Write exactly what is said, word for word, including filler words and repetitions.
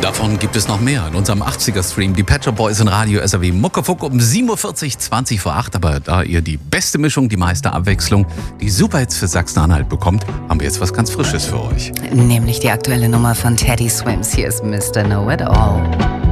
Davon gibt es noch mehr in unserem achtziger-Stream. Die Pet Shop Boys in Radio S R W Muckefuck um sieben Uhr vierzig, zwanzig vor acht. Aber da ihr die beste Mischung, die meiste Abwechslung, die Superhits für Sachsen-Anhalt bekommt, haben wir jetzt was ganz Frisches für euch. Nämlich die aktuelle Nummer von Teddy Swims. Hier ist Mister Know It All.